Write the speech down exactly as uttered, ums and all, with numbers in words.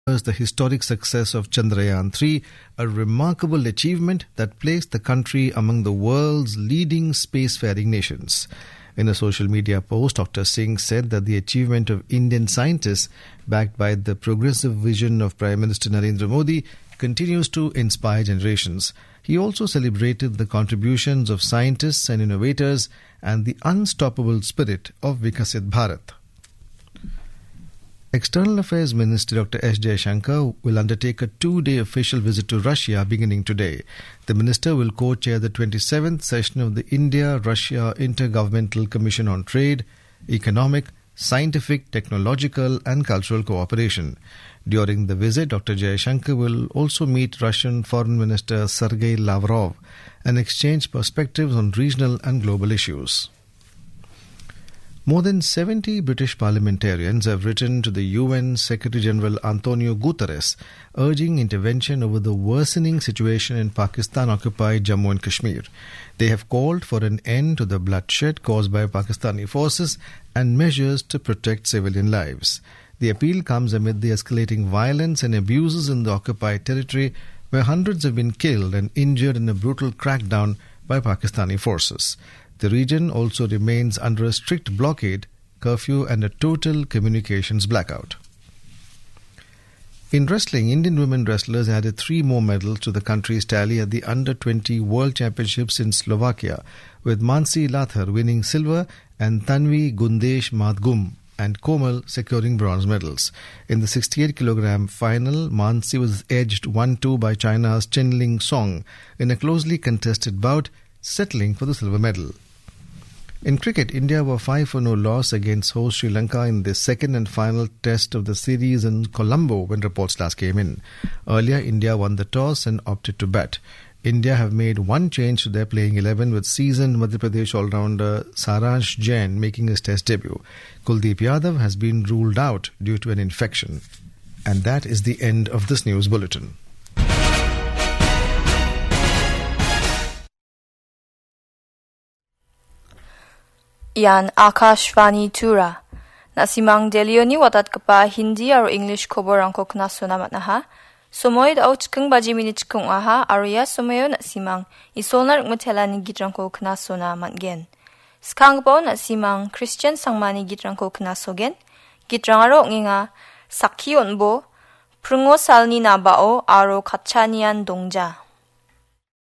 the historic success of Chandrayaan three, a remarkable achievement that placed the country among the world's leading spacefaring nations. In a social media post, Doctor Singh said that the achievement of Indian scientists, backed by the progressive vision of Prime Minister Narendra Modi, continues to inspire generations. He also celebrated the contributions of scientists and innovators and the unstoppable spirit of Vikasit Bharat. External Affairs Minister Doctor S. Jaishankar will undertake a two-day official visit to Russia beginning today. The minister will co-chair the twenty-seventh session of the India-Russia Intergovernmental Commission on Trade, Economic, Scientific, Technological and Cultural Cooperation. During the visit, Doctor Jaishankar will also meet Russian Foreign Minister Sergei Lavrov and exchange perspectives on regional and global issues. More than seventy British parliamentarians have written to the U N Secretary-General Antonio Guterres urging intervention over the worsening situation in Pakistan-occupied Jammu and Kashmir. They have called for an end to the bloodshed caused by Pakistani forces and measures to protect civilian lives. The appeal comes amid the escalating violence and abuses in the occupied territory, where hundreds have been killed and injured in a brutal crackdown by Pakistani forces. The region also remains under a strict blockade, curfew and a total communications blackout. In wrestling, Indian women wrestlers added three more medals to the country's tally at the under twenty World Championships in Slovakia, with Mansi Lathar winning silver and Tanvi Gundesh Madgum and Komal securing bronze medals. In the sixty-eight kilogram final, Mansi was edged one two by China's Chen Ling Song in a closely contested bout, settling for the silver medal. In cricket, India were five for no loss against host Sri Lanka in the second and final test of the series in Colombo when reports last came in. Earlier, India won the toss and opted to bat. India have made one change to their playing eleven, with seasoned Madhya Pradesh all-rounder Saransh Jain making his test debut. Kuldeep Yadav has been ruled out due to an infection. And that is the end of this news bulletin. Yan Akashvani Tura. Nasimang Delioni watat kapa Hindi aro English koborang ko knasunamat na ha. Sumoy daw chikung baji minit chikung aha aria sumoyo nasimang isolnar mutela ni gitrang ko knasuna matgen. Skang po nasimang Christian sangmani gitrang ko knasogen. Gitrang aro nginga sakhiyon bo prungo salni nabao aro kachanian dongja.